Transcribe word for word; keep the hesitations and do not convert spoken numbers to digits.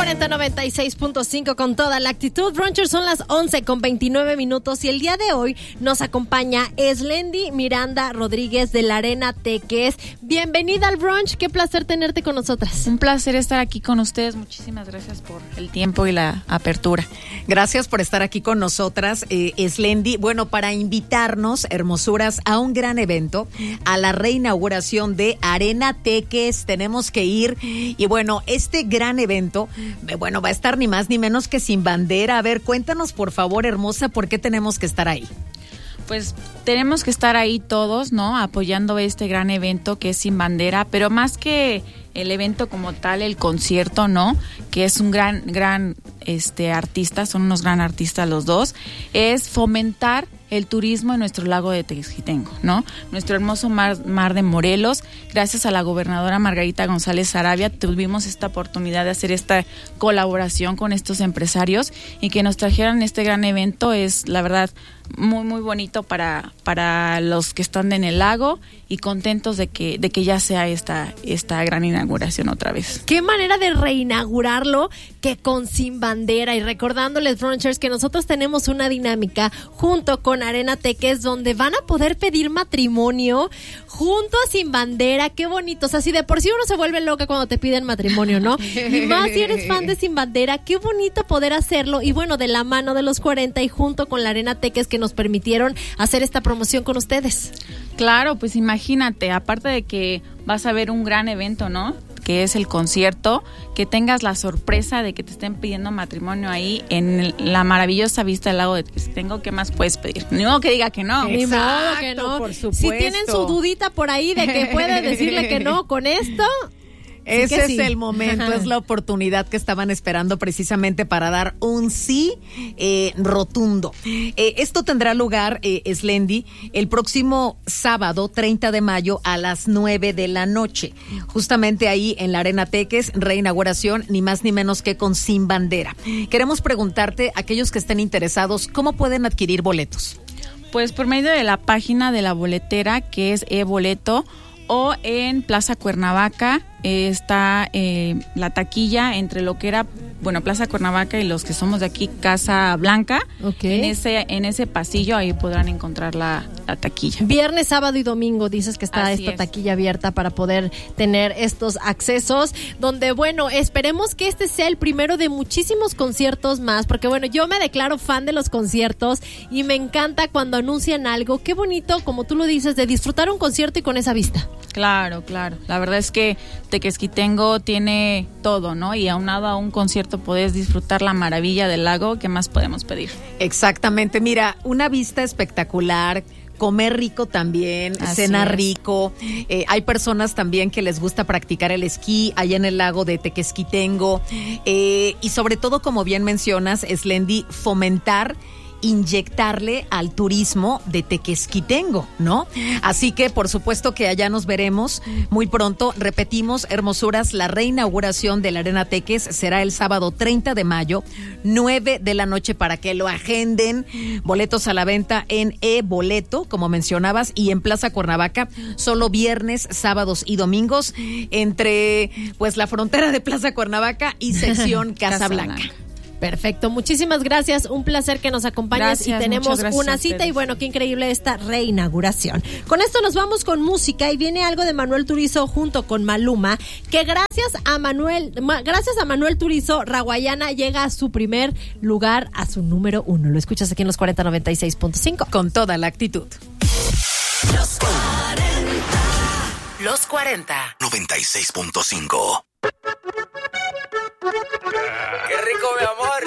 cuarenta noventa y seis punto cinco con toda la actitud. Brunchers, son las once con veintinueve minutos y el día de hoy nos acompaña Eslendy Miranda Rodríguez de la Arena Teques. Bienvenida al brunch, qué placer tenerte con nosotras. Un placer estar aquí con ustedes, muchísimas gracias por el tiempo y la apertura. Gracias por estar aquí con nosotras, eh, Eslendy. Bueno, para invitarnos, hermosuras, a un gran evento, a la reinauguración de Arena Teques, tenemos que ir. Y bueno, este gran evento, bueno, va a estar ni más ni menos que Sin Bandera. A ver, cuéntanos por favor, hermosa, ¿por qué tenemos que estar ahí? Pues tenemos que estar ahí todos, ¿no? Apoyando este gran evento que es Sin Bandera, pero más que el evento como tal, el concierto, ¿no? Que es un gran, gran este artista, son unos gran artistas los dos, es fomentar el turismo en nuestro lago de Tequesquitengo, ¿no? Nuestro hermoso mar, mar de Morelos. Gracias a la gobernadora Margarita González Sarabia tuvimos esta oportunidad de hacer esta colaboración con estos empresarios y que nos trajeran este gran evento. Es, la verdad, muy, muy bonito para, para los que están en el lago y contentos de que, de que ya sea esta, esta gran inauguración otra vez. Qué manera de reinaugurarlo que con Sin Bandera, y recordándoles, Brunchers, que nosotros tenemos una dinámica junto con Arena Teques donde van a poder pedir matrimonio junto a Sin Bandera. Qué bonito, o sea, si de por sí uno se vuelve loca cuando te piden matrimonio, ¿no? Y más si eres fan de Sin Bandera, qué bonito poder hacerlo, y bueno, de la mano de los cuarenta y junto con la Arena Teques que nos permitieron hacer esta promoción con ustedes. Claro, pues imagínate, aparte de que vas a ver un gran evento, ¿no? Que es el concierto, que tengas la sorpresa de que te estén pidiendo matrimonio ahí en el, la maravillosa vista del lago de Tequesquitengo. ¿Qué más puedes pedir? Ni modo que diga que no. Ni modo que no. Por supuesto. Si tienen su dudita por ahí de que puede decirle que no con esto, ese sí es sí. el momento, es la oportunidad que estaban esperando precisamente para dar un sí eh, rotundo. Eh, esto tendrá lugar, eh, Eslendy, el próximo sábado treinta de mayo a las nueve de la noche. Justamente ahí en la Arena Teques, reinauguración, ni más ni menos que con Sin Bandera. Queremos preguntarte, aquellos que estén interesados, ¿cómo pueden adquirir boletos? Pues por medio de la página de la boletera, que es eBoleto, o en Plaza Cuernavaca. Eh, está eh, la taquilla entre lo que era, bueno, Plaza Cuernavaca y los que somos de aquí, Casa Blanca. Okay. En ese en ese pasillo ahí podrán encontrar la, la taquilla. Viernes, sábado y domingo dices que está Así esta es. taquilla abierta para poder tener estos accesos, donde, bueno, esperemos que este sea el primero de muchísimos conciertos más, porque bueno, yo me declaro fan de los conciertos y me encanta cuando anuncian algo. Qué bonito, como tú lo dices, de disfrutar un concierto y con esa vista. Claro, claro. La verdad es que Tequesquitengo tiene todo, ¿no? Y aunado a un concierto podés disfrutar la maravilla del lago. ¿Qué más podemos pedir? Exactamente. Mira, una vista espectacular, comer rico también, Así cenar es. rico. Eh, hay personas también que les gusta practicar el esquí allá en el lago de Tequesquitengo. Eh, y sobre todo, como bien mencionas, Eslendy, fomentar, inyectarle al turismo de Tequesquitengo, ¿no? Así que por supuesto que allá nos veremos muy pronto. Repetimos, hermosuras, la reinauguración de la Arena Teques será el sábado treinta de mayo, nueve de la noche, para que lo agenden. Boletos a la venta en eBoleto, como mencionabas, y en Plaza Cuernavaca, solo viernes, sábados y domingos, entre pues la frontera de Plaza Cuernavaca y sección Casa, Casa Blanca. Blanca. Perfecto, muchísimas gracias, un placer que nos acompañes. Gracias, y tenemos muchas gracias una a cita ustedes. y bueno, qué increíble esta reinauguración. Con esto nos vamos con música y viene algo de Manuel Turizo junto con Maluma, que gracias a Manuel, ma, gracias a Manuel Turizo, Raguayana llega a su primer lugar, a su número uno. Lo escuchas aquí en los cuarenta noventa y seis punto cinco. Con toda la actitud. Los cuarenta. Los cuarenta. noventa y seis punto cinco. Qué rico, mi amor.